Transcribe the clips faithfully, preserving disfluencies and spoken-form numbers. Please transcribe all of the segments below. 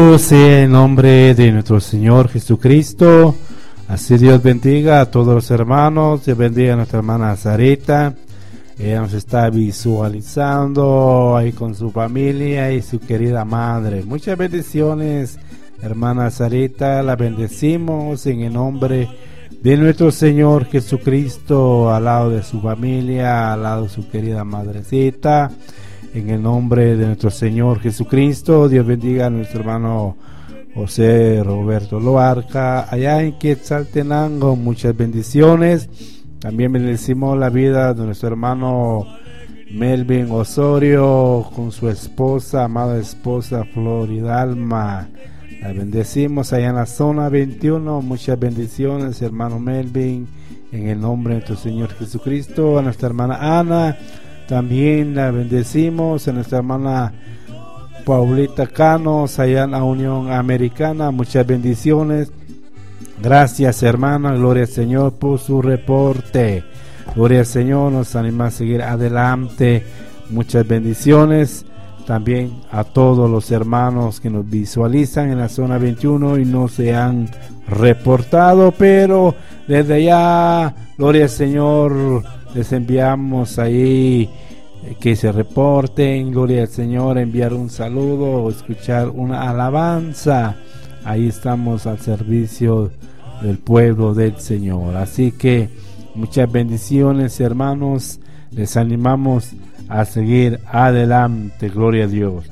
Sea en nombre de nuestro Señor Jesucristo. Así Dios bendiga a todos los hermanos. Dios bendiga a nuestra hermana Sarita. Ella nos está visualizando ahí con su familia y su querida madre. Muchas bendiciones, hermana Sarita. La bendecimos en el nombre de nuestro Señor Jesucristo, al lado de su familia, al lado de su querida madrecita. En el nombre de nuestro Señor Jesucristo, Dios bendiga a nuestro hermano José Roberto Loarca, allá en Quetzaltenango. Muchas bendiciones. También bendecimos la vida de nuestro hermano Melvin Osorio con su esposa, amada esposa Floridalma. La bendecimos allá en la zona veintiuno. Muchas bendiciones, hermano Melvin, en el nombre de nuestro Señor Jesucristo. A nuestra hermana Ana también la bendecimos, a nuestra hermana Paulita Canos allá en la Unión Americana. Muchas bendiciones. Gracias, hermana. Gloria al Señor por su reporte. Gloria al Señor, nos anima a seguir adelante. Muchas bendiciones también a todos los hermanos que nos visualizan en la zona veintiuno y no se han reportado, pero desde allá, gloria al Señor, les enviamos ahí eh, que se reporten. Gloria al Señor, enviar un saludo o escuchar una alabanza. Ahí estamos al servicio del pueblo del Señor. Así que muchas bendiciones, hermanos. Les animamos a seguir adelante. Gloria a Dios.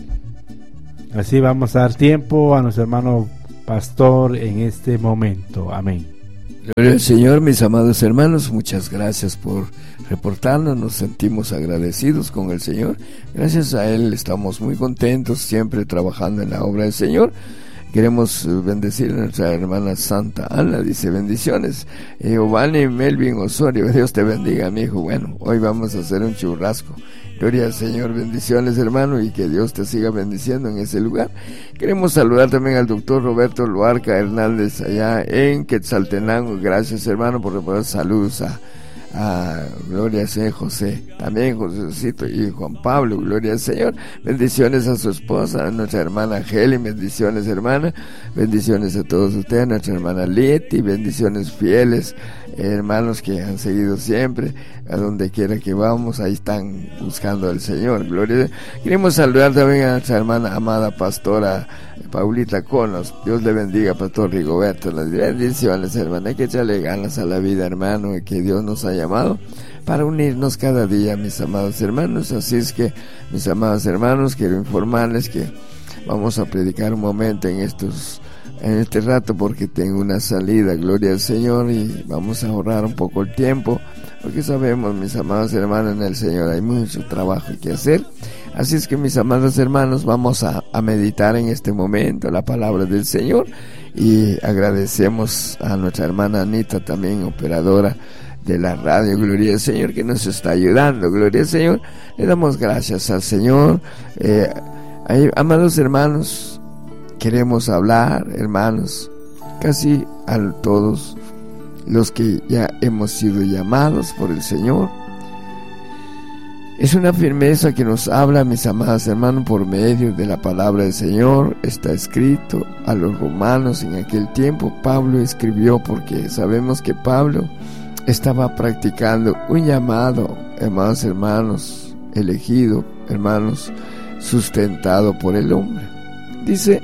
Así vamos a dar tiempo a nuestro hermano pastor en este momento. Amén. Gloria al Señor, mis amados hermanos, muchas gracias por reportarnos, nos sentimos agradecidos con el Señor. Gracias a Él estamos muy contentos, siempre trabajando en la obra del Señor. Queremos bendecir a nuestra hermana Santa Ana, dice bendiciones. Eh, Giovanni Melvin Osorio, Dios te bendiga, mi hijo. Bueno, hoy vamos a hacer un churrasco. Gloria al Señor, bendiciones, hermano, y que Dios te siga bendiciendo en ese lugar. Queremos saludar también al doctor Roberto Loarca Hernández allá en Quetzaltenango. Gracias, hermano, por reportar. Saludos a a gloria al Señor José, también Josécito y Juan Pablo. Gloria al Señor. Bendiciones a su esposa, a nuestra hermana Heli. Bendiciones, hermana. Bendiciones a todos ustedes, a nuestra hermana Leti. Bendiciones fieles, hermanos que han seguido siempre, a donde quiera que vamos, ahí están buscando al Señor. Gloria a Dios. Queremos saludar también a nuestra hermana amada pastora Paulita Conos. Dios le bendiga, pastor Rigoberto. Las bendiciones, hermano. Hay que echarle ganas a la vida, hermano, y que Dios nos ha llamado para unirnos cada día, mis amados hermanos. Así es que, mis amados hermanos, quiero informarles que vamos a predicar un momento en estos en este rato, porque tengo una salida, gloria al Señor, y vamos a ahorrar un poco el tiempo, porque sabemos, mis amados hermanos, en el Señor hay mucho trabajo que hacer. Así es que, mis amados hermanos, vamos a, a meditar en este momento la palabra del Señor, y agradecemos a nuestra hermana Anita, también operadora de la radio, gloria al Señor, que nos está ayudando. Gloria al Señor. Le damos gracias al Señor. Eh, hay, amados hermanos, queremos hablar, hermanos, casi a todos los que ya hemos sido llamados por el Señor. Es una firmeza que nos habla, mis amados hermanos, por medio de la palabra del Señor. Está escrito a los romanos en aquel tiempo. Pablo escribió, porque sabemos que Pablo estaba practicando un llamado, hermanos, hermanos, elegido, hermanos, sustentado por el hombre. Dice,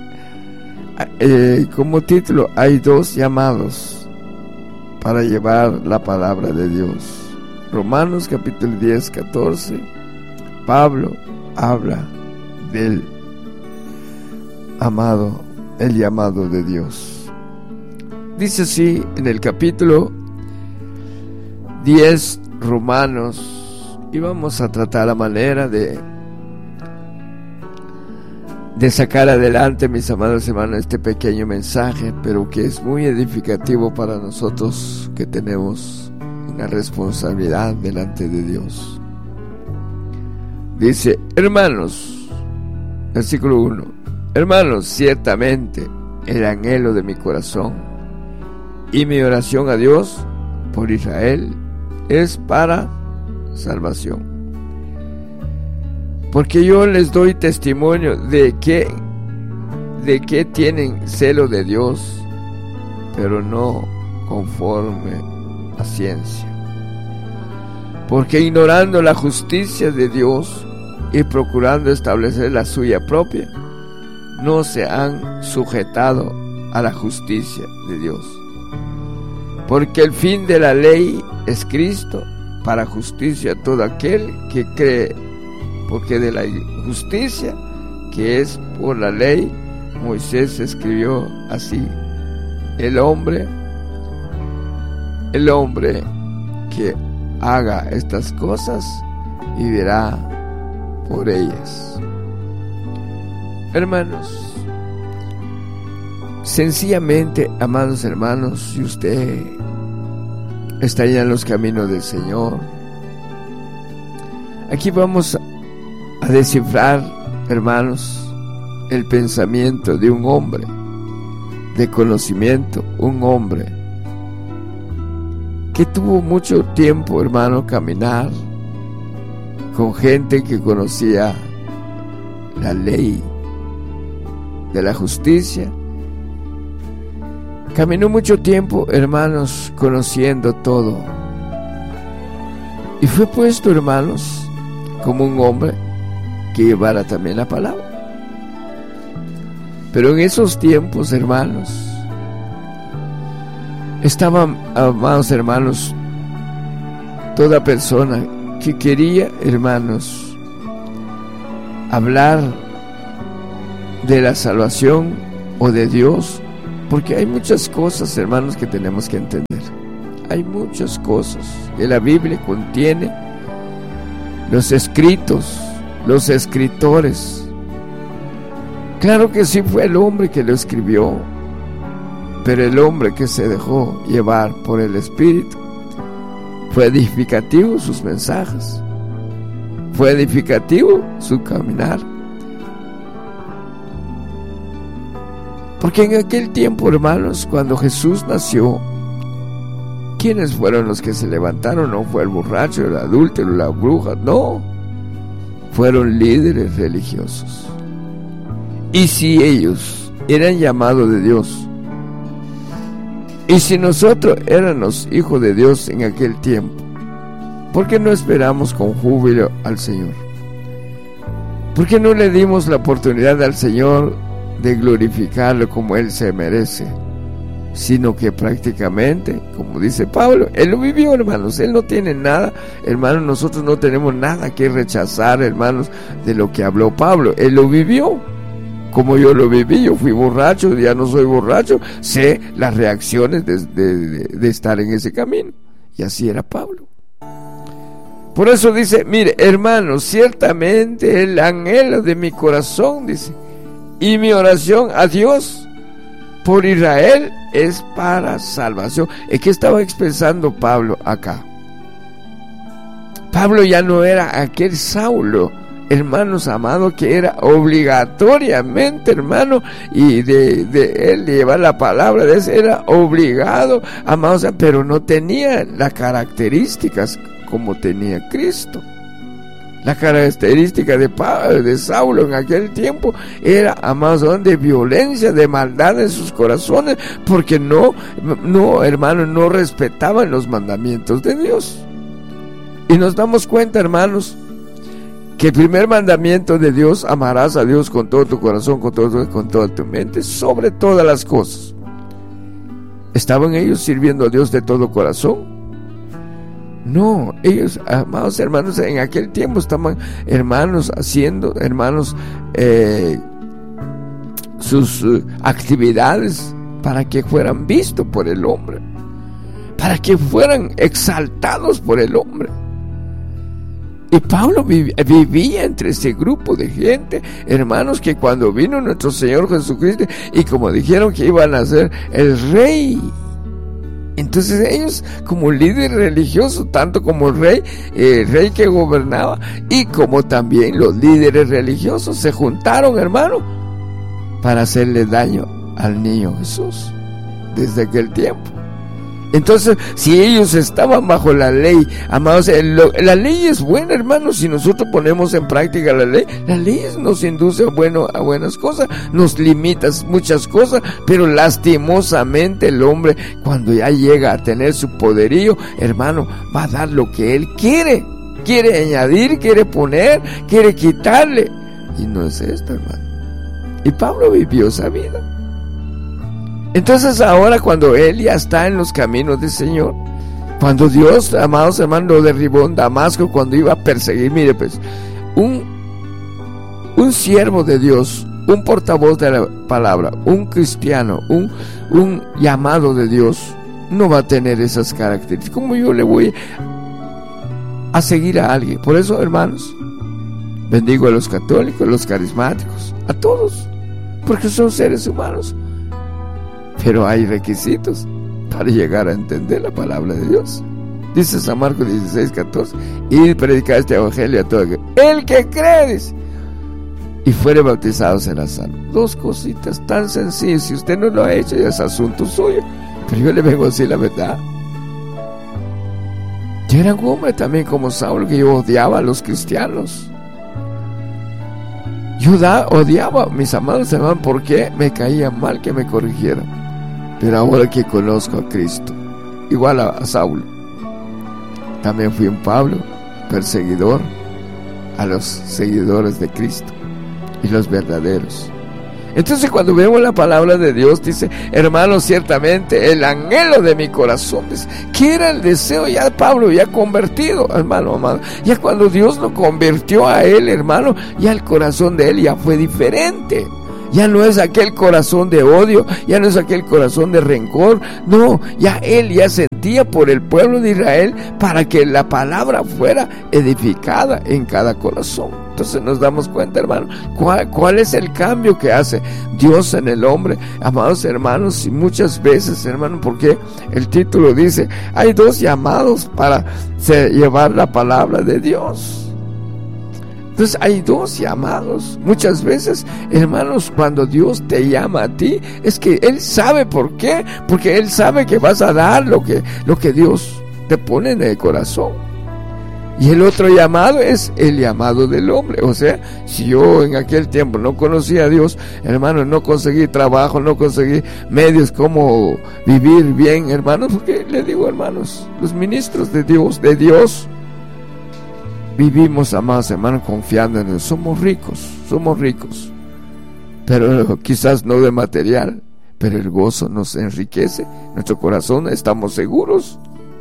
eh, como título, hay dos llamados para llevar la palabra de Dios. Romanos capítulo diez, catorce, Pablo habla del amado, el llamado de Dios. Dice así en el capítulo diez, Romanos, y vamos a tratar la manera de de sacar adelante, mis amados hermanos, este pequeño mensaje, pero que es muy edificativo para nosotros que tenemos una responsabilidad delante de Dios. Dice, hermanos, versículo uno, hermanos, ciertamente el anhelo de mi corazón y mi oración a Dios por Israel es para salvación. Porque yo les doy testimonio de que de que tienen celo de Dios, pero no conforme a ciencia. Porque ignorando la justicia de Dios y procurando establecer la suya propia, no se han sujetado a la justicia de Dios. Porque el fin de la ley es Cristo, para justicia a todo aquel que cree. Porque de la justicia que es por la ley, Moisés escribió así: el hombre, el hombre que haga estas cosas vivirá por ellas. Hermanos, sencillamente, amados hermanos, si usted está ya en los caminos del Señor, aquí vamos a descifrar, hermanos, el pensamiento de un hombre de conocimiento, un hombre que tuvo mucho tiempo, hermano, caminar con gente que conocía la ley de la justicia. Caminó mucho tiempo, hermanos, conociendo todo. Y fue puesto, hermanos, como un hombre que llevara también la palabra. Pero en esos tiempos, hermanos, estaban, amados hermanos, toda persona que quería, hermanos, hablar de la salvación o de Dios, porque hay muchas cosas, hermanos, que tenemos que entender. Hay muchas cosas que la Biblia contiene, los escritos, los escritores. Claro que sí fue el hombre que lo escribió, pero el hombre que se dejó llevar por el Espíritu, fue edificativo sus mensajes, fue edificativo su caminar. Porque en aquel tiempo, hermanos, cuando Jesús nació, ¿quiénes fueron los que se levantaron? No fue el borracho, el adúltero, la bruja, no. Fueron líderes religiosos. Y si ellos eran llamados de Dios, y si nosotros éramos hijos de Dios en aquel tiempo, ¿por qué no esperamos con júbilo al Señor? ¿Por qué no le dimos la oportunidad al Señor de glorificarlo como Él se merece? Sino que prácticamente, como dice Pablo, Él lo vivió, hermanos. Él no tiene nada, hermanos, nosotros no tenemos nada que rechazar, hermanos, de lo que habló Pablo. Él lo vivió, como yo lo viví. Yo fui borracho, ya no soy borracho, sé las reacciones de, de, de, de estar en ese camino. Y así era Pablo. Por eso dice, mire, hermanos, ciertamente el anhelo de mi corazón, dice, y mi oración a Dios por Israel es para salvación. ¿En qué estaba expresando Pablo acá? Pablo ya no era aquel Saulo, hermanos amados, que era obligatoriamente, hermano, y de, de él llevar la palabra de ese era obligado, amados, pero no tenía las características como tenía Cristo. La característica de Pablo, de Saulo en aquel tiempo era, amados, de violencia, de maldad en sus corazones, porque no, no, hermanos, no respetaban los mandamientos de Dios. Y nos damos cuenta, hermanos, que el primer mandamiento de Dios: amarás a Dios con todo tu corazón, con todo, con toda tu mente, sobre todas las cosas. ¿Estaban ellos sirviendo a Dios de todo corazón? No, ellos, amados hermanos, en aquel tiempo estaban, hermanos, haciendo, hermanos, eh, sus uh, actividades para que fueran vistos por el hombre, para que fueran exaltados por el hombre. Y Pablo viv- vivía entre ese grupo de gente, hermanos, que cuando vino nuestro Señor Jesucristo, y como dijeron que iban a ser el rey, entonces ellos, como líder religioso, tanto como el rey, el rey que gobernaba, y como también los líderes religiosos, se juntaron, hermano, para hacerle daño al niño Jesús desde aquel tiempo. Entonces, si ellos estaban bajo la ley, amados, la ley es buena, hermanos. Si nosotros ponemos en práctica la ley, la ley nos induce a, bueno, a buenas cosas, nos limita muchas cosas, pero lastimosamente el hombre, cuando ya llega a tener su poderío, hermano, va a dar lo que él quiere. Quiere añadir, quiere poner, quiere quitarle. Y no es esto, hermano. Y Pablo vivió esa vida. Entonces ahora, cuando él ya está en los caminos del Señor, cuando Dios, amados hermanos, lo derribó en Damasco, cuando iba a perseguir, mire pues, un, un siervo de Dios, un portavoz de la palabra, un cristiano, un, un llamado de Dios, no va a tener esas características. ¿Cómo yo le voy a seguir a alguien? Por eso, hermanos, bendigo a los católicos, a los carismáticos, a todos, porque son seres humanos. Pero hay requisitos para llegar a entender la palabra de Dios. Dice San Marcos dieciséis, catorce, y predicar este evangelio a todo el que cree y fuere bautizado será salvo. Dos cositas tan sencillas. Si usted no lo ha hecho, ya es asunto suyo, pero yo le vengo a decir la verdad. Yo era un hombre también como Saulo, que yo odiaba a los cristianos. Yo da, odiaba a mis amados hermanos porque me caía mal que me corrigieran. Pero ahora que conozco a Cristo, igual a, a Saulo, también fui un Pablo, perseguidor a los seguidores de Cristo y los verdaderos. Entonces, cuando vemos la palabra de Dios, dice, hermanos, ciertamente el anhelo de mi corazón, dice, que era el deseo ya de Pablo, ya convertido, hermano amado, ya cuando Dios lo convirtió a él, hermano, ya el corazón de él ya fue diferente. Ya no es aquel corazón de odio, ya no es aquel corazón de rencor, no, ya él ya sentía por el pueblo de Israel para que la palabra fuera edificada en cada corazón. Entonces nos damos cuenta, hermano, cuál, cuál es el cambio que hace Dios en el hombre, amados hermanos, y muchas veces, hermano, porque el título dice, hay dos llamados para llevar la palabra de Dios. Entonces hay dos llamados. Muchas veces, hermanos, cuando Dios te llama a ti, es que Él sabe por qué, porque Él sabe que vas a dar lo que, lo que Dios te pone en el corazón. Y el otro llamado es el llamado del hombre. O sea, si yo en aquel tiempo no conocía a Dios, hermanos, no conseguí trabajo, no conseguí medios como vivir bien, hermanos, porque le digo, hermanos, los ministros de Dios, de Dios, vivimos, amados hermanos, confiando en Dios. Somos ricos, somos ricos, pero quizás no de material, pero el gozo nos enriquece nuestro corazón, estamos seguros.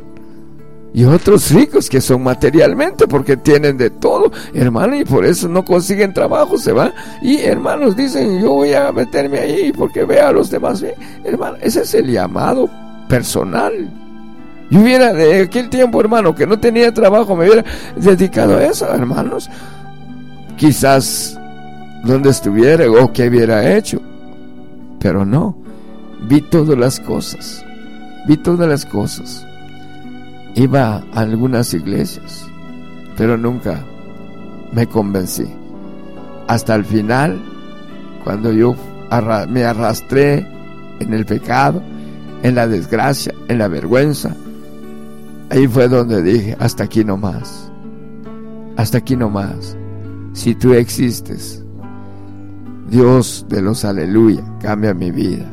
Y otros ricos que son materialmente, porque tienen de todo, hermano, y por eso no consiguen trabajo, se van, y hermanos dicen, yo voy a meterme ahí porque veo a los demás bien. Hermano, ese es el llamado personal. Yo hubiera de aquel tiempo, hermano, que no tenía trabajo, me hubiera dedicado a eso, hermanos. Quizás donde estuviera o qué hubiera hecho, pero no. Vi todas las cosas, vi todas las cosas. Iba a algunas iglesias, pero nunca me convencí. Hasta el final, cuando yo arra- me arrastré en el pecado, en la desgracia, en la vergüenza, ahí fue donde dije, hasta aquí no más, hasta aquí no más. Si tú existes, Dios de los aleluya, cambia mi vida.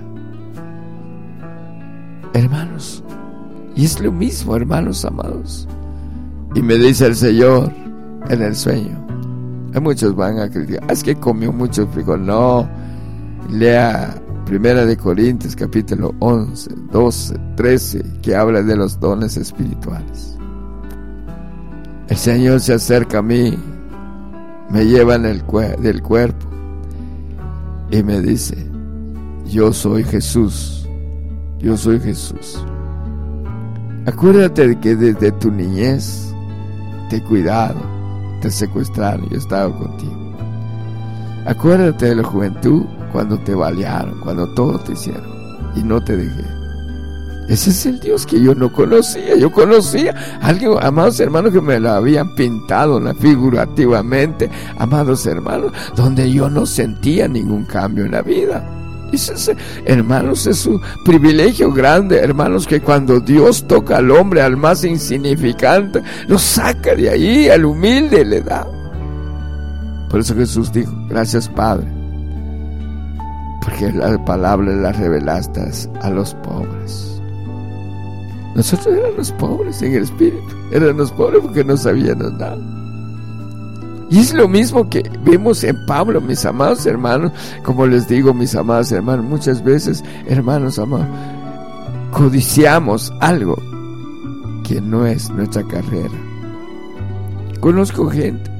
Hermanos, y es lo mismo, hermanos amados. Y me dice el Señor en el sueño, hay muchos van a criticar, es que comió mucho frijol. No, lea Primera de Corintios capítulo once, doce, trece, que habla de los dones espirituales. El Señor se acerca a mí, me lleva en el cuer- del cuerpo y me dice, yo soy Jesús, yo soy Jesús. Acuérdate de que desde tu niñez te he cuidado, te secuestraron y he estado contigo. Acuérdate de la juventud, cuando te balearon, cuando todo te hicieron y no te dejé. Ese es el Dios que yo no conocía. Yo conocía a alguien, amados hermanos, que me lo habían pintado, ¿no?, figurativamente, amados hermanos, donde yo no sentía ningún cambio en la vida. Eso es, hermanos, es un privilegio grande, hermanos, que cuando Dios toca al hombre, al más insignificante, lo saca de ahí, al humilde le da. Por eso Jesús dijo: gracias, Padre, porque la palabra la revelaste a los pobres. Nosotros éramos pobres en el espíritu, éramos pobres porque no sabíamos nada. Y es lo mismo que vemos en Pablo, mis amados hermanos. Como les digo, mis amados hermanos, muchas veces, hermanos amados, codiciamos algo que no es nuestra carrera. Conozco gente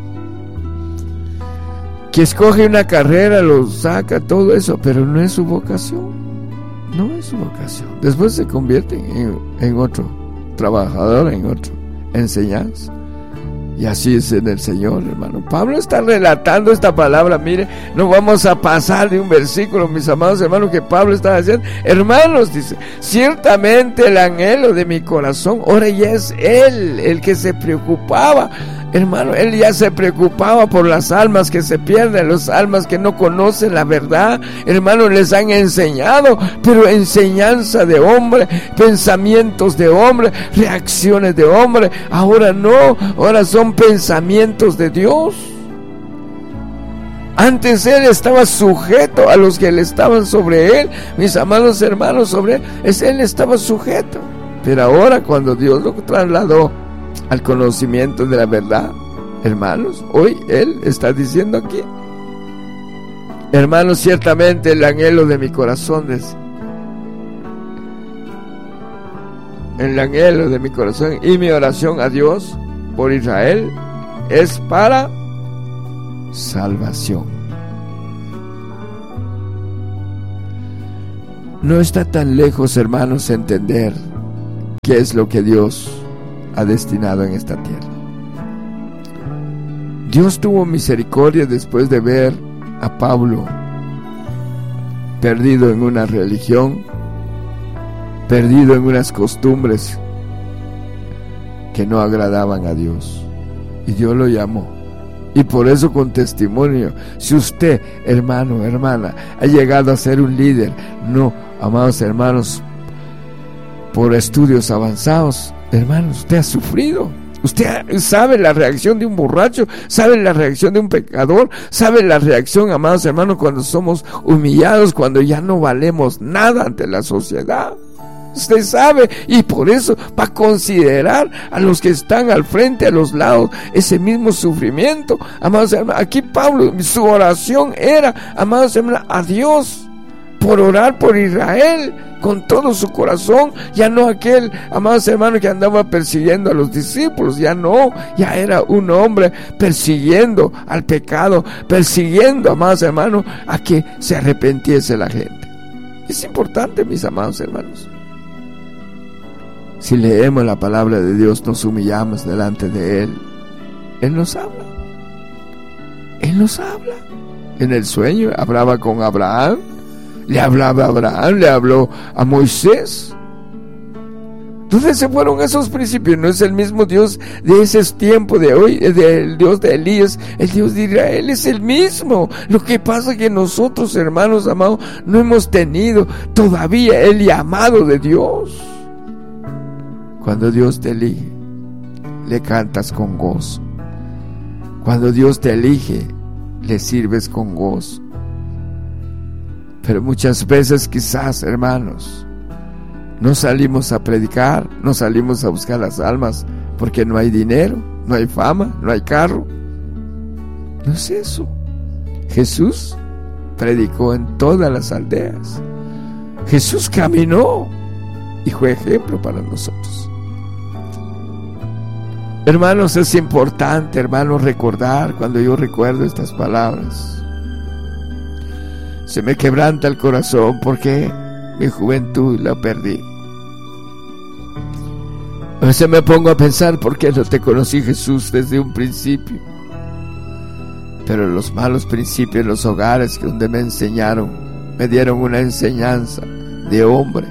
que escoge una carrera, lo saca, todo eso, pero no es su vocación. No es su vocación. Después se convierte en, en otro trabajador, en otro enseñanza. Y así es en el Señor, hermano. Pablo está relatando esta palabra. Mire, no vamos a pasar de un versículo, mis amados hermanos, que Pablo está diciendo. Hermanos, dice: ciertamente el anhelo de mi corazón. Ahora ya es él el que se preocupaba. Hermano, él ya se preocupaba por las almas que se pierden, las almas que no conocen la verdad. Hermano, les han enseñado, pero enseñanza de hombre, pensamientos de hombre, reacciones de hombre. Ahora no, ahora son pensamientos de Dios. Antes él estaba sujeto a los que le estaban sobre él, mis amados hermanos, sobre él, es, él estaba sujeto. Pero ahora, cuando Dios lo trasladó al conocimiento de la verdad, hermanos, hoy él está diciendo aquí: hermanos, ciertamente el anhelo de mi corazón es el anhelo de mi corazón y mi oración a Dios por Israel es para salvación. No está tan lejos, hermanos, entender qué es lo que Dios ha destinado en esta tierra. Dios tuvo misericordia después de ver a Pablo perdido en una religión, perdido en unas costumbres que no agradaban a Dios, y Dios lo llamó. Y por eso, con testimonio, si usted, hermano, hermana, ha llegado a ser un líder, no, amados hermanos, por estudios avanzados, hermanos, usted ha sufrido. Usted sabe la reacción de un borracho, sabe la reacción de un pecador, sabe la reacción, amados hermanos, cuando somos humillados, cuando ya no valemos nada ante la sociedad. Usted sabe, y por eso va a considerar a los que están al frente, a los lados, ese mismo sufrimiento. Amados hermanos, aquí Pablo, su oración era, amados hermanos, a Dios, por orar por Israel con todo su corazón. Ya no aquel, amados hermanos, que andaba persiguiendo a los discípulos, ya no, ya era un hombre persiguiendo al pecado, persiguiendo, amados hermanos, a que se arrepentiese la gente. Es importante, mis amados hermanos. Si leemos la palabra de Dios, nos humillamos delante de Él. Él nos habla. Él nos habla. En el sueño hablaba con Abraham. Le hablaba a Abraham, le habló a Moisés. ¿Dónde se fueron esos principios? No es el mismo Dios de ese tiempo de hoy, el Dios de Elías, el Dios de Israel es el mismo. Lo que pasa es que nosotros, hermanos amados, no hemos tenido todavía el llamado de Dios. Cuando Dios te elige, le cantas con gozo. Cuando Dios te elige, le sirves con gozo. Pero muchas veces, quizás, hermanos, no salimos a predicar, no salimos a buscar las almas porque no hay dinero, no hay fama, no hay carro. No es eso. Jesús predicó en todas las aldeas. Jesús caminó y fue ejemplo para nosotros. Hermanos, es importante, hermanos, recordar. Cuando yo recuerdo estas palabras, se me quebranta el corazón porque mi juventud la perdí. A veces me pongo a pensar por qué no te conocí, Jesús, desde un principio. Pero los malos principios en los hogares donde me enseñaron, me dieron una enseñanza de hombre,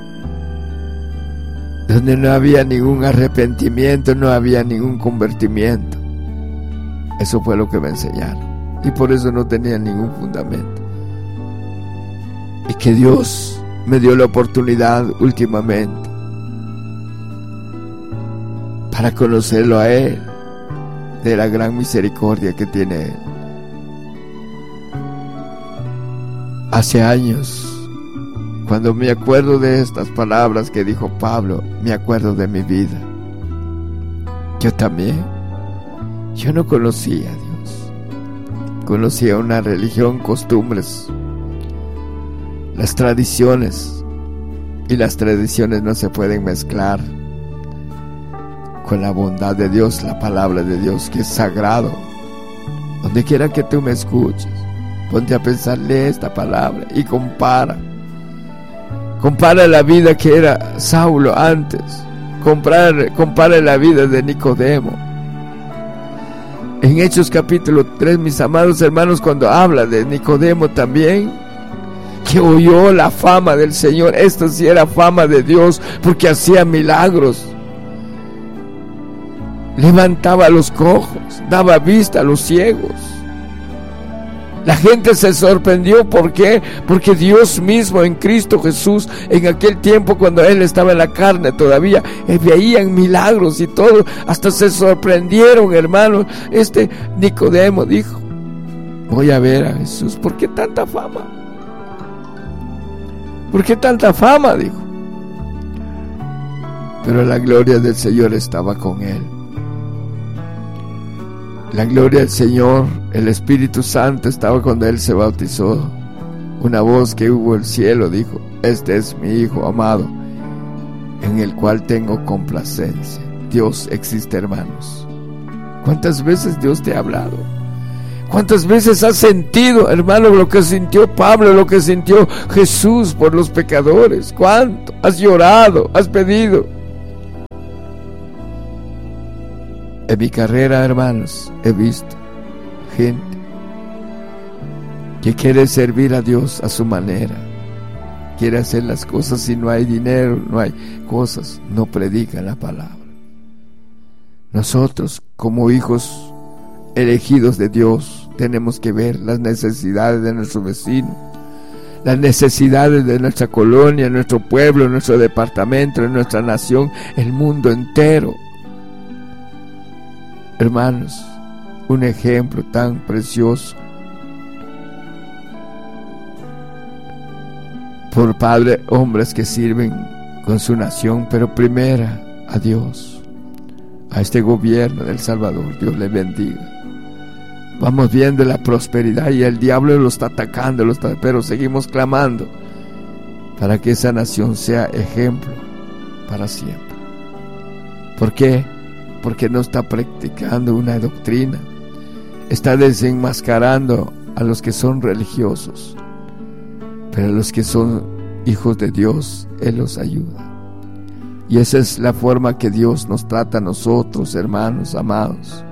donde no había ningún arrepentimiento, no había ningún convertimiento. Eso fue lo que me enseñaron, y por eso no tenía ningún fundamento. y que Dios me dio la oportunidad últimamente para conocerlo a Él, de la gran misericordia que tiene Él. Hace años, cuando me acuerdo de estas palabras que dijo Pablo, me acuerdo de mi vida. Yo también, yo no conocía a Dios, conocía una religión, costumbres, las tradiciones, y las tradiciones no se pueden mezclar con la bondad de Dios, la palabra de Dios, que es sagrado. Donde quiera que tú me escuches, ponte a pensar, lee esta palabra y compara. Compara la vida que era Saulo antes, compara, compara la vida de Nicodemo. En Hechos capítulo tres, mis amados hermanos, cuando habla de Nicodemo también, que oyó la fama del Señor, esto sí era fama de Dios, porque hacía milagros. Levantaba a los cojos, daba vista a los ciegos. La gente se sorprendió. ¿Por qué? Porque Dios mismo en Cristo Jesús, en aquel tiempo cuando Él estaba en la carne todavía, eh, veían milagros y todo. Hasta se sorprendieron, hermanos. Este Nicodemo dijo: voy a ver a Jesús. ¿Por qué tanta fama? ¿Por qué tanta fama? Dijo. Pero la gloria del Señor estaba con Él. La gloria del Señor, el Espíritu Santo estaba cuando Él se bautizó. Una voz que hubo del cielo dijo: este es mi Hijo amado, en el cual tengo complacencia. Dios existe, hermanos. ¿Cuántas veces Dios te ha hablado? ¿Cuántas veces has sentido, hermano, lo que sintió Pablo, lo que sintió Jesús por los pecadores? ¿Cuánto? Has llorado, has pedido. En mi carrera, hermanos, he visto gente que quiere servir a Dios a su manera, quiere hacer las cosas. Si no hay dinero, no hay cosas, no predican la palabra. Nosotros, como hijos elegidos de Dios, tenemos que ver las necesidades de nuestro vecino, las necesidades de nuestra colonia, nuestro pueblo, nuestro departamento, nuestra nación, el mundo entero. Hermanos, un ejemplo tan precioso por padres, hombres que sirven con su nación, pero primera a Dios, a este gobierno del Salvador. Dios le bendiga. Vamos viendo la prosperidad y el diablo lo está atacando, lo está, pero seguimos clamando para que esa nación sea ejemplo para siempre. ¿Por qué? Porque no está practicando una doctrina, está desenmascarando a los que son religiosos, pero a los que son hijos de Dios, Él los ayuda. Y esa es la forma que Dios nos trata a nosotros, hermanos amados.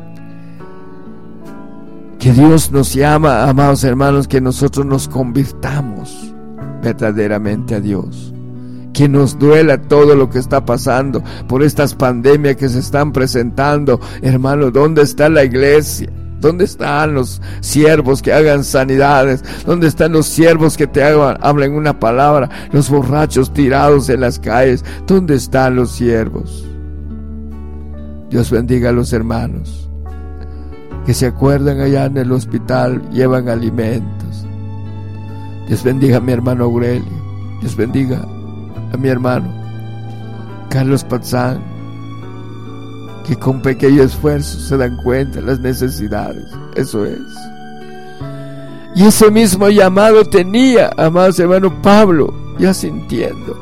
Que Dios nos llama, amados hermanos, que nosotros nos convirtamos verdaderamente a Dios. Que nos duela todo lo que está pasando por estas pandemias que se están presentando. Hermano, ¿dónde está la iglesia? ¿Dónde están los siervos que hagan sanidades? ¿Dónde están los siervos que te hagan, hablen una palabra? Los borrachos tirados en las calles, ¿dónde están los siervos? Dios bendiga a los hermanos que se acuerdan allá en el hospital, llevan alimentos. Dios bendiga a mi hermano Aurelio. Dios bendiga a mi hermano Carlos Pazán, que con pequeño esfuerzo se dan cuenta de las necesidades. Eso es. Y ese mismo llamado tenía, amados hermanos, Pablo, ya sintiendo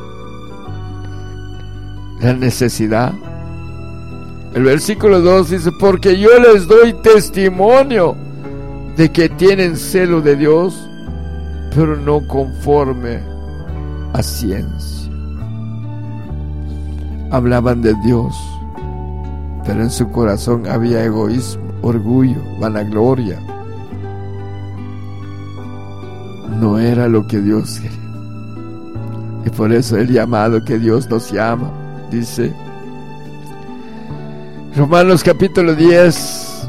la necesidad. El versículo dos dice: porque yo les doy testimonio de que tienen celo de Dios, pero no conforme a ciencia. Hablaban de Dios, pero en su corazón había egoísmo, orgullo, vanagloria. No era lo que Dios quería. Y por eso el llamado que Dios nos llama, dice Romanos capítulo diez,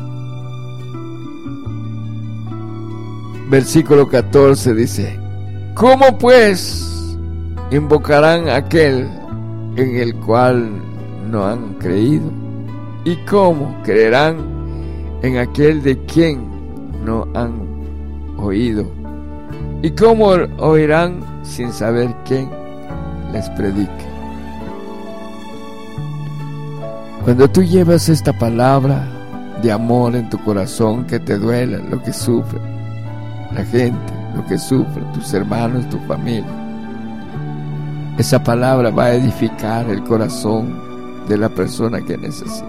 versículo catorce, dice: ¿Cómo pues invocarán a aquel en el cual no han creído? ¿Y cómo creerán en aquel de quien no han oído? ¿Y cómo oirán sin saber quién les predique? Cuando tú llevas esta palabra de amor en tu corazón, que te duela lo que sufre la gente, lo que sufre tus hermanos, tu familia, esa palabra va a edificar el corazón de la persona que necesita.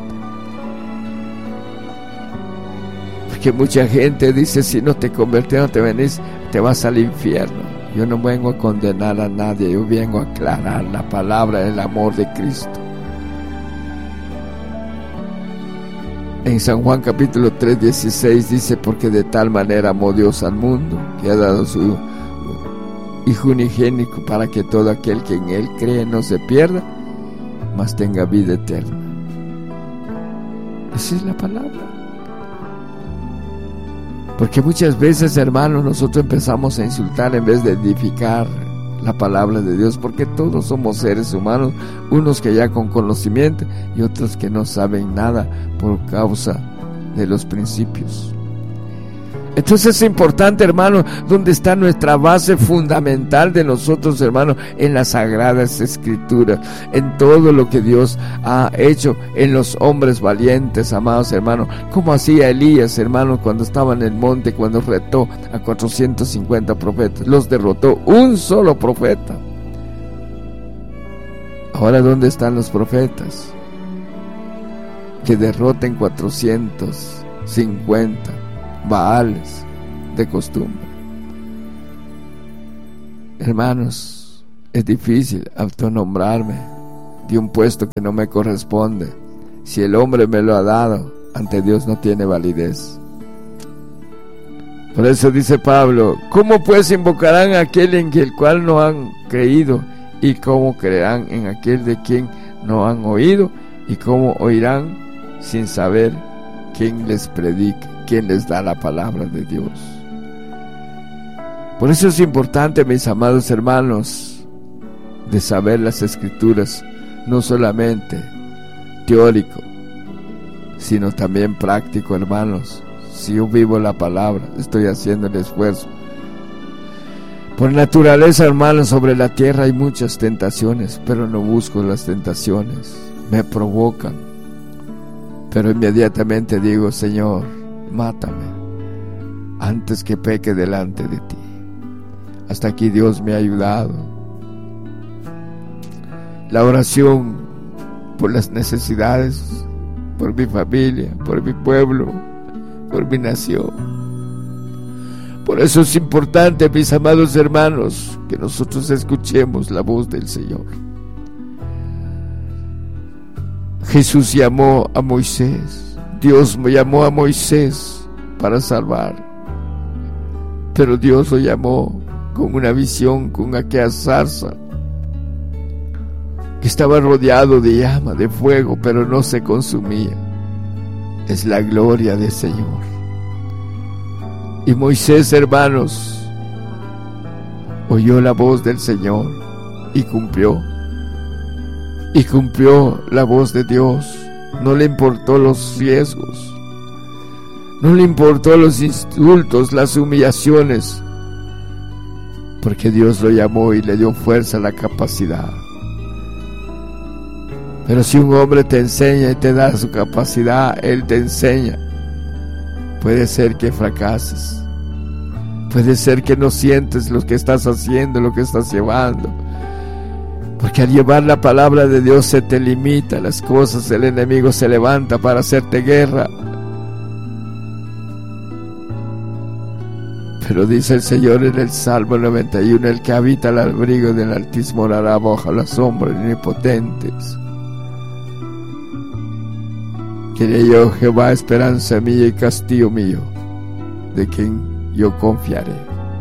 Porque mucha gente dice, si no te conviertes, no te venís, te vas al infierno. Yo no vengo a condenar a nadie, yo vengo a aclarar la palabra del amor de Cristo. En San Juan capítulo tres, dieciséis dice, porque de tal manera amó Dios al mundo, que ha dado su Hijo unigénito, para que todo aquel que en Él cree no se pierda, mas tenga vida eterna. Esa es la palabra. Porque muchas veces, hermanos, nosotros empezamos a insultar en vez de edificar la palabra de Dios, porque todos somos seres humanos, unos que ya con conocimiento y otros que no saben nada por causa de los principios. Entonces es importante, hermano, donde está nuestra base fundamental de nosotros, hermano, en las sagradas escrituras, en todo lo que Dios ha hecho en los hombres valientes, amados hermanos, como hacía Elías, hermano, cuando estaba en el monte, cuando retó a cuatrocientos cincuenta profetas, los derrotó un solo profeta. Ahora, ¿dónde están los profetas que derroten cuatrocientos cincuenta Baales de costumbre? Hermanos, es difícil autonombrarme de un puesto que no me corresponde. Si el hombre me lo ha dado, ante Dios no tiene validez. Por eso dice Pablo, ¿cómo pues invocarán a aquel en el cual no han creído? ¿Y cómo creerán en aquel de quien no han oído? ¿Y cómo oirán sin saber quién les predica? ¿Quién les da la palabra de Dios? Por eso es importante, mis amados hermanos, de saber las escrituras, no solamente teórico, sino también práctico, hermanos. Si yo vivo la palabra, estoy haciendo el esfuerzo. Por naturaleza, hermanos, sobre la tierra hay muchas tentaciones, pero no busco las tentaciones, me provocan. Pero inmediatamente digo, Señor, mátame antes que peque delante de ti. Hasta aquí Dios me ha ayudado. La oración por las necesidades, por mi familia, por mi pueblo, por mi nación. Por eso es importante, mis amados hermanos, que nosotros escuchemos la voz del Señor. Jesús llamó a Moisés, Dios me llamó a Moisés para salvar, pero Dios lo llamó con una visión, con aquella zarza que estaba rodeado de llama, de fuego, pero no se consumía. Es la gloria del Señor. Y Moisés, hermanos, oyó la voz del Señor y cumplió. Y cumplió la voz de Dios. No le importó los riesgos, no le importó los insultos, las humillaciones, porque Dios lo llamó y le dio fuerza, la capacidad. Pero si un hombre te enseña y te da su capacidad, él te enseña, puede ser que fracases, puede ser que no sientes lo que estás haciendo, lo que estás llevando. Porque al llevar la palabra de Dios se te limita las cosas, el enemigo se levanta para hacerte guerra. Pero dice el Señor en el Salmo noventa y uno, el que habita al abrigo del Altísimo morará bajo la sombra de omnipotentes. Diré yo, Jehová, esperanza mía y castillo mío, de quien yo confiaré.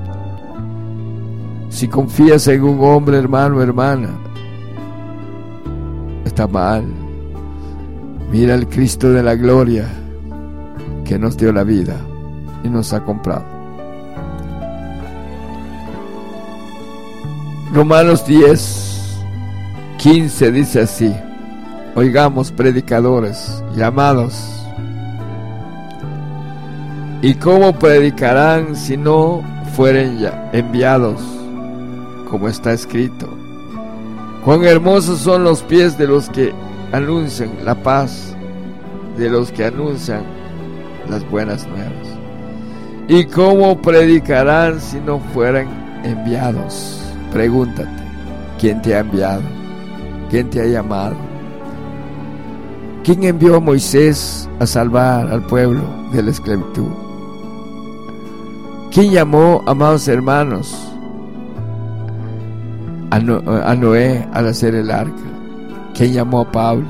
Si confías en un hombre, hermano, hermana, está mal. Mira al Cristo de la gloria que nos dio la vida y nos ha comprado. Romanos diez, quince dice así: oigamos, predicadores, llamados. ¿Y cómo predicarán si no fueren ya enviados? Como está escrito: cuán hermosos son los pies de los que anuncian la paz, de los que anuncian las buenas nuevas. ¿Y cómo predicarán si no fueran enviados? Pregúntate, ¿quién te ha enviado? ¿Quién te ha llamado? ¿Quién envió a Moisés a salvar al pueblo de la esclavitud? ¿Quién llamó, amados hermanos, a, no, a Noé al hacer el arca? ¿Quién llamó a Pablo?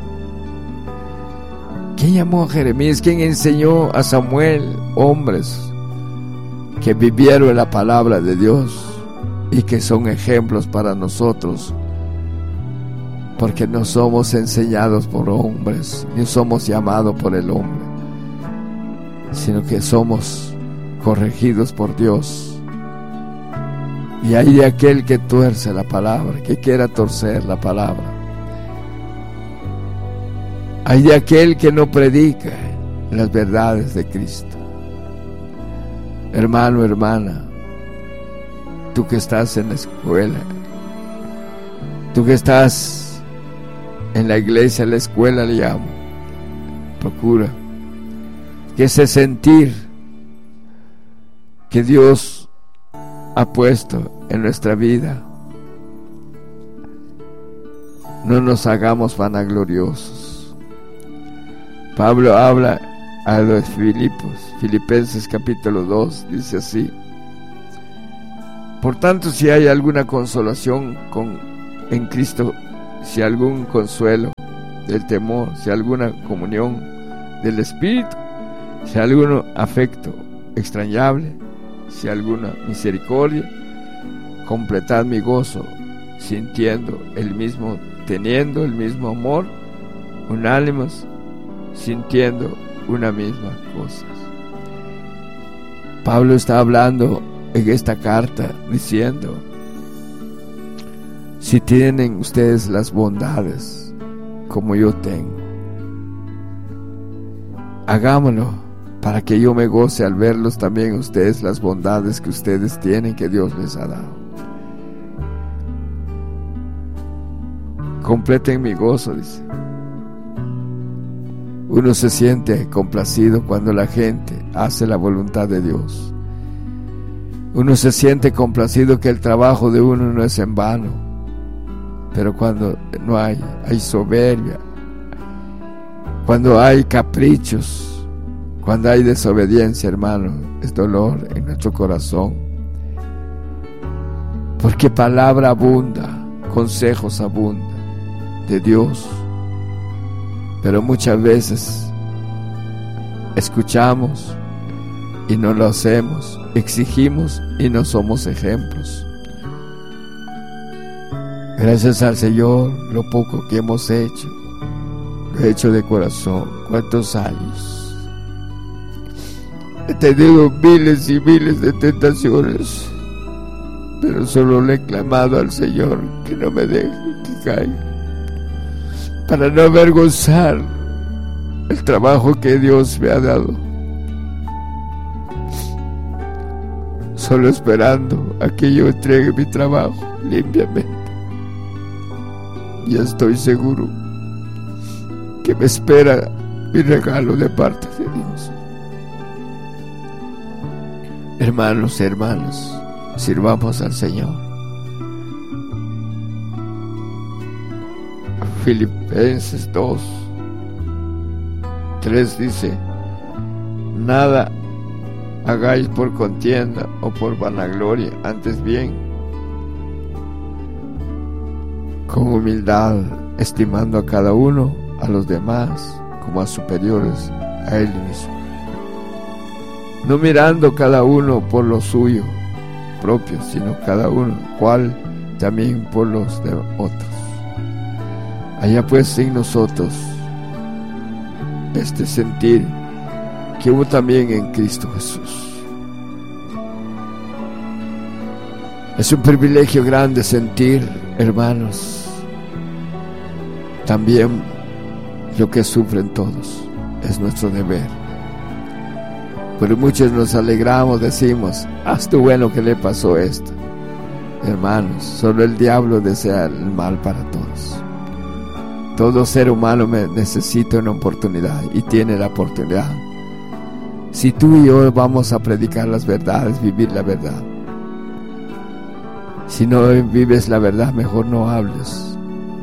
¿Quién llamó a Jeremías? ¿Quién enseñó a Samuel? Hombres que vivieron la palabra de Dios y que son ejemplos para nosotros, porque no somos enseñados por hombres, ni somos llamados por el hombre, sino que somos corregidos por Dios. Y hay de aquel que tuerce la palabra, que quiera torcer la palabra. Hay de aquel que no predica las verdades de Cristo. Hermano, hermana, tú que estás en la escuela, tú que estás en la iglesia, la escuela le llamo, procura que ese sentir que Dios ha puesto en nuestra vida, no nos hagamos vanagloriosos. Pablo habla a los Filipos, Filipenses capítulo dos, dice así: por tanto, si hay alguna consolación con, en Cristo, si algún consuelo del temor, si alguna comunión del Espíritu, si algún afecto extrañable, si alguna misericordia, completad mi gozo, sintiendo el mismo, teniendo el mismo amor, unánimes, sintiendo una misma cosa. Pablo está hablando en esta carta diciendo: si tienen ustedes las bondades como yo tengo, hagámoslo para que yo me goce al verlos también ustedes las bondades que ustedes tienen, que Dios les ha dado. Completen mi gozo, dice. Uno se siente complacido cuando la gente hace la voluntad de Dios. Uno se siente complacido que el trabajo de uno no es en vano. Pero cuando no hay, hay soberbia, cuando hay caprichos, cuando hay desobediencia, hermano, es dolor en nuestro corazón. Porque palabra abunda, consejos abundan de Dios. Pero muchas veces escuchamos y no lo hacemos, exigimos y no somos ejemplos. Gracias al Señor, lo poco que hemos hecho, lo he hecho de corazón. ¿Cuántos años? He tenido miles y miles de tentaciones, pero solo le he clamado al Señor que no me deje que caiga, para no avergonzar el trabajo que Dios me ha dado. Solo esperando a que yo entregue mi trabajo limpiamente. Ya estoy seguro que me espera mi regalo de parte de Dios. Hermanos y hermanas, sirvamos al Señor. Filipenses dos, tres dice: nada hagáis por contienda o por vanagloria, antes bien con humildad, estimando a cada uno a los demás como a superiores a él mismo, no mirando cada uno por lo suyo propio, sino cada uno cual también por los de otros. Haya pues en nosotros este sentir que hubo también en Cristo Jesús, Es un privilegio grande sentir, hermanos, también lo que sufren todos. Es nuestro deber. Pero muchos nos alegramos, decimos, haz tú bueno que le pasó esto. Hermanos, solo el diablo desea el mal para todos. Todo ser humano necesita una oportunidad y tiene la oportunidad. Si tú y yo vamos a predicar las verdades, vivir la verdad. Si no vives la verdad, mejor no hables.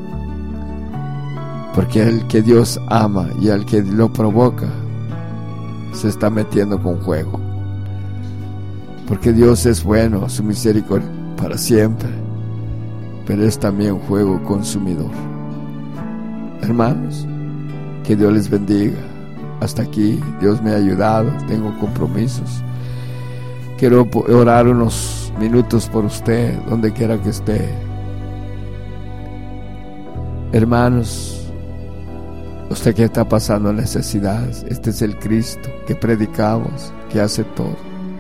Porque el que Dios ama y al que lo provoca, se está metiendo con fuego. Porque Dios es bueno, su misericordia para siempre, pero es también un fuego consumidor. Hermanos, que Dios les bendiga. Hasta aquí Dios me ha ayudado, tengo compromisos. Quiero orar unos minutos por usted, donde quiera que esté. Hermanos, usted que está pasando necesidades, este es el Cristo que predicamos, que hace todo.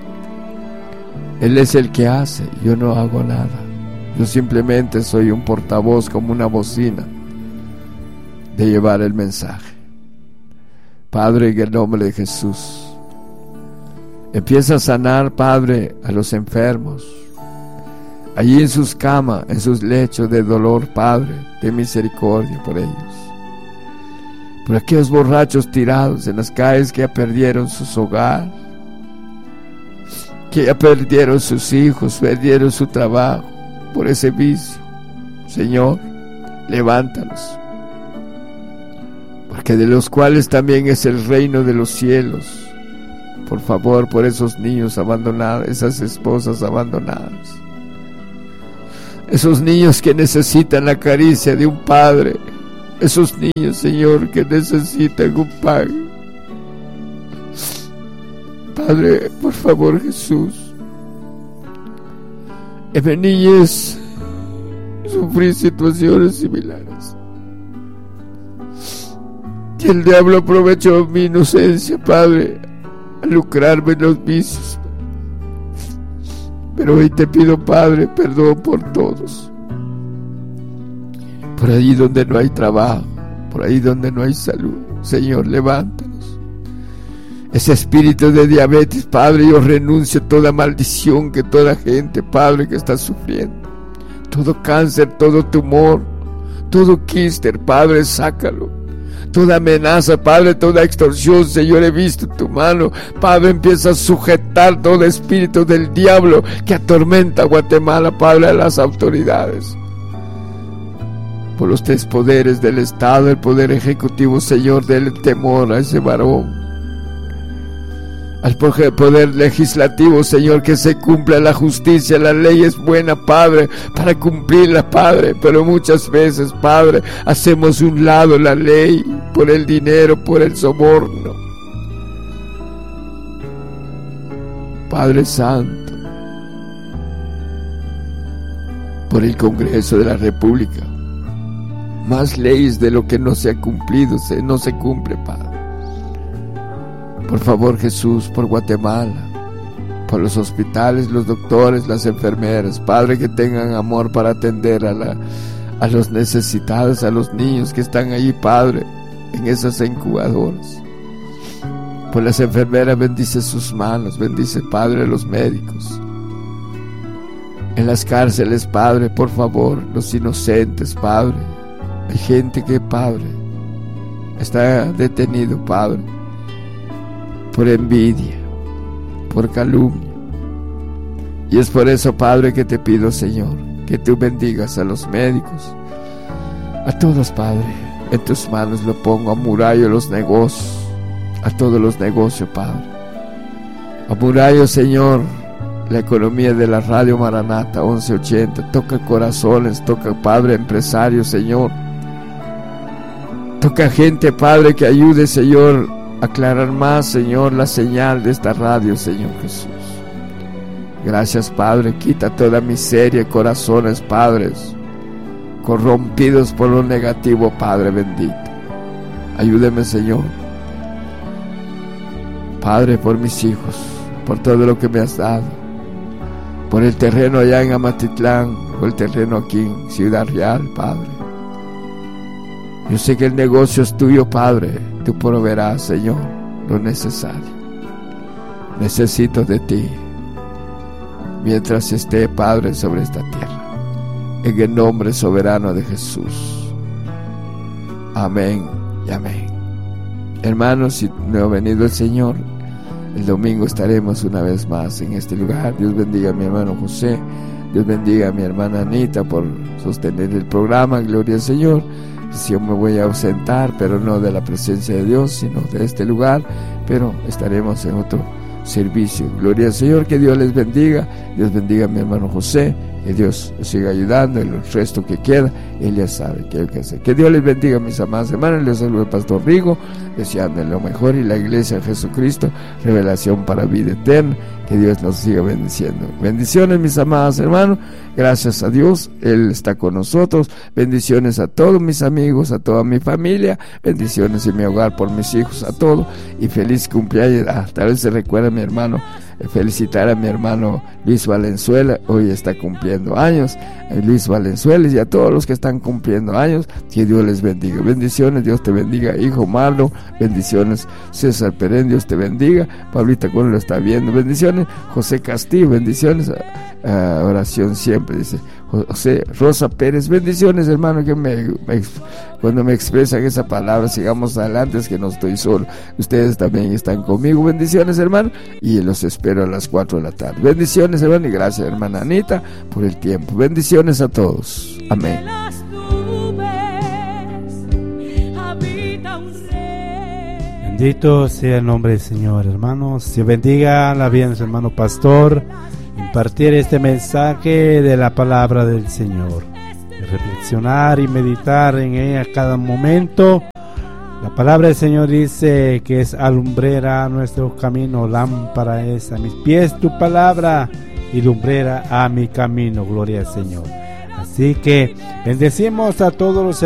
Él es el que hace, yo no hago nada. Yo simplemente soy un portavoz, como una bocina, de llevar el mensaje. Padre, en el nombre de Jesús, empieza a sanar, Padre, a los enfermos, allí en sus camas, en sus lechos de dolor, Padre, de misericordia por ellos. Por aquellos borrachos tirados en las calles que ya perdieron sus hogares, que ya perdieron sus hijos, perdieron su trabajo por ese vicio. Señor, levántalos, porque de los cuales también es el reino de los cielos. Por favor, por esos niños abandonados, esas esposas abandonadas, esos niños que necesitan la caricia de un padre, esos niños, Señor, que necesitan un padre. Padre, por favor, Jesús, en mi niñez sufrí situaciones similares y el diablo aprovechó mi inocencia, Padre, a lucrarme en los vicios. Pero hoy te pido, Padre, perdón por todos. Por ahí donde no hay trabajo, por ahí donde no hay salud, Señor, levántanos. Ese espíritu de diabetes, Padre, yo renuncio a toda maldición que toda gente, Padre, que está sufriendo. Todo cáncer, todo tumor, todo quíster, Padre, sácalo. Toda amenaza, Padre, toda extorsión, Señor, he visto tu mano. Padre, empieza a sujetar todo espíritu del diablo que atormenta a Guatemala, Padre, a las autoridades. Por los tres poderes del Estado, el poder ejecutivo, Señor, del temor a ese varón. Al poder legislativo, Señor, que se cumpla la justicia. La ley es buena, Padre, para cumplirla, Padre, pero muchas veces, Padre, hacemos un lado la ley por el dinero, por el soborno. Padre Santo, por el Congreso de la República, más leyes de lo que no se ha cumplido, se, no se cumple, Padre. Por favor, Jesús, por Guatemala, por los hospitales, los doctores, las enfermeras, Padre, que tengan amor para atender a, la, a los necesitados, a los niños que están allí, Padre, en esas incubadoras. Por las enfermeras, bendice sus manos, bendice, Padre, los médicos. En las cárceles, Padre, por favor, los inocentes, Padre. Hay gente que, Padre, está detenido, Padre, por envidia, por calumnia. Y es por eso, Padre, que te pido, Señor, que tú bendigas a los médicos, a todos, Padre. En tus manos lo pongo, amurallo los negocios, a todos los negocios, Padre. Amurallo, Señor, la economía de la Radio Maranata once ochenta. Toca corazones, toca, Padre, empresarios, Señor. Toca gente, Padre, que ayude, Señor, aclarar más, Señor, la señal de esta radio, Señor Jesús. Gracias, Padre. Quita toda miseria, corazones, Padres, corrompidos por lo negativo, Padre bendito. Ayúdeme, Señor, Padre, por mis hijos, por todo lo que me has dado. por el terreno allá en Amatitlán, por el terreno aquí en Ciudad Real, Padre. Yo sé que el negocio es tuyo, Padre. Tú proveerás, Señor, lo necesario. Necesito de ti mientras esté, Padre, sobre esta tierra, en el nombre soberano de Jesús. Amén y amén. Hermanos, si no ha venido el Señor, el domingo estaremos una vez más en este lugar. Dios bendiga a mi hermano José, Dios bendiga a mi hermana Anita por sostener el programa. Gloria al Señor. Si yo me voy a ausentar, pero no de la presencia de Dios, sino de este lugar, pero estaremos en otro servicio. Gloria al Señor, que Dios les bendiga. Dios bendiga a mi hermano José, que Dios los siga ayudando. El resto que queda, Él ya sabe qué hay que hacer. Que Dios les bendiga, mis amados hermanos. Les saluda el pastor Rigo, deseando lo mejor, y la iglesia de Jesucristo, revelación para vida eterna. Que Dios nos siga bendiciendo. Bendiciones, mis amados hermanos. Gracias a Dios, Él está con nosotros. Bendiciones a todos mis amigos, a toda mi familia. Bendiciones en mi hogar por mis hijos, a todos. Y feliz cumpleaños. Ah, tal vez se recuerda a mi hermano, eh, felicitar a mi hermano Luis Valenzuela. Hoy está cumpliendo años. Eh, Luis Valenzuela, y a todos los que están cumpliendo años. Que Dios les bendiga. Bendiciones, Dios te bendiga, hijo Marlon. Bendiciones, César Perén, Dios te bendiga. Pablita Cuando lo está viendo. Bendiciones, José Castillo, bendiciones. Uh, oración siempre, dice José Rosa Pérez, bendiciones, hermano, que me, me, cuando me expresan esa palabra, sigamos adelante, es que no estoy solo, ustedes también están conmigo. Bendiciones, hermano, y los espero a las cuatro de la tarde. Bendiciones, hermano, y gracias, hermana Anita, por el tiempo. Bendiciones a todos, amén. Bendito sea el nombre del Señor, hermanos. Dios bendiga la vida de su hermano pastor. Impartir este mensaje de la palabra del Señor. Reflexionar y meditar en ella cada momento. La palabra del Señor dice que es alumbrera nuestro camino, lámpara es a mis pies tu palabra y lumbrera a mi camino. Gloria al Señor. Así que bendecimos a todos los